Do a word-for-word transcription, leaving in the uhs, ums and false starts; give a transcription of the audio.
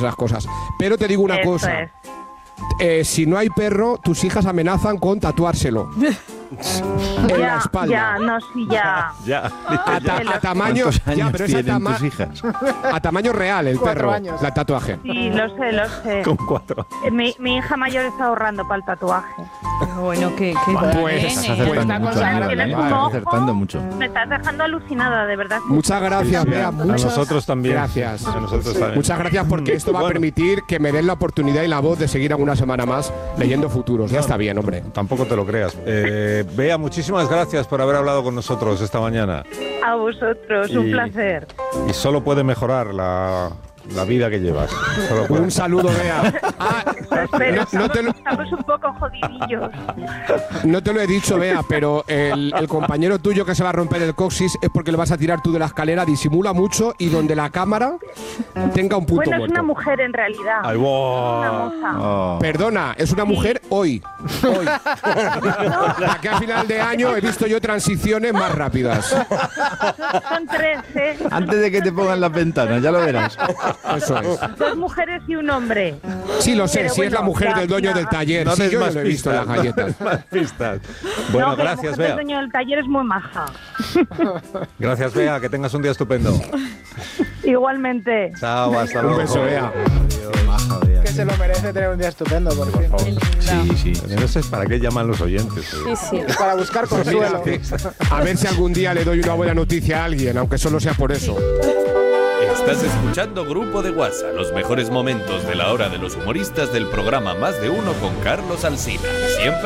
esas cosas. Pero te digo una Eso cosa. es. Eh, si no hay perro, tus hijas amenazan con tatuárselo. En ya, la espalda. Ya, no, sí, ya. Ya. A, ta- a tamaño, ¿Cuántos ya, años pero es a, tienen tama- tus hijas? a tamaño real el Cuatro perro, años. la tatuaje. Sí, lo sé, lo sé. Con cuatro. Eh, Mi, mi hija mayor está ahorrando para el tatuaje. Bueno, que, que Pues, Estás bien, ¿eh? acertando Está mucho, consagrada, Aníbal, tienes ¿eh? un Estás ojo. acertando mucho. Me estás dejando alucinada, de verdad. Muchas gracias, Sí, Bea. a Muchas nosotros también. Gracias. A nosotros también. Muchas gracias porque esto va a Bueno. permitir que me den la oportunidad y la voz de seguir alguna semana más leyendo futuros. Ya está bien, hombre. Tampoco te lo creas. Eh, Bea, muchísimas gracias por haber hablado con nosotros esta mañana. A vosotros, un Y- placer. Y solo puede mejorar la, la vida que llevas. Solo puede. Un saludo, Bea. Ah, Pero no, no te lo, estamos un poco jodidillos. no te lo he dicho, Bea, pero el, el compañero tuyo que se va a romper el coxis es porque le vas a tirar tú de la escalera, disimula mucho y donde la cámara tenga un punto Bueno, es muerto. una mujer en realidad. Ay, Una wow. moza. Oh. Perdona, es una mujer hoy. Hoy. Aquí a final de año he visto yo transiciones más rápidas. Son tres, ¿eh? Antes de que te pongan las ventanas, ya lo verás. Eso es. Dos mujeres y un hombre. Sí, lo sé, Pero si es la bueno, mujer ya, del dueño ya. del taller. No sí, des yo ya más lo he visto en las pistas, no galletas. des más pistas. Bueno, No, que gracias, la mujer Bea. del dueño del taller es muy maja. Gracias, Bea. Que tengas un día estupendo. Igualmente. Chao, hasta Un luego. beso, Bea. Maja, Bea. Que se lo merece tener un día estupendo, por fin. Sí, sí. No sé para qué llaman los oyentes. eh. Sí, sí. Para buscar consuelo. A ver si algún día le doy una buena noticia a alguien, aunque solo sea por eso. Estás escuchando Grupo de WhatsApp, los mejores momentos de la hora de los humoristas del programa Más de Uno con Carlos Alsina. Siempre